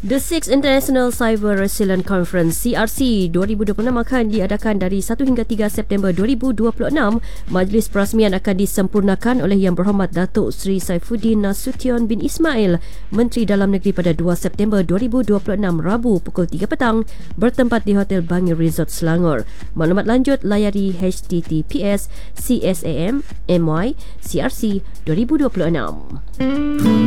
The Sixth International Cyber Resilience Conference CRC 2026 akan diadakan dari 1 hingga 3 September 2026. Majlis perasmian akan disempurnakan oleh Yang Berhormat Datuk Seri Saifuddin Nasution bin Ismail, Menteri Dalam Negeri pada 2 September 2026 Rabu pukul 3 petang bertempat di Hotel Bangir Resort Selangor. Maklumat lanjut layari https://csam.my/crc2026.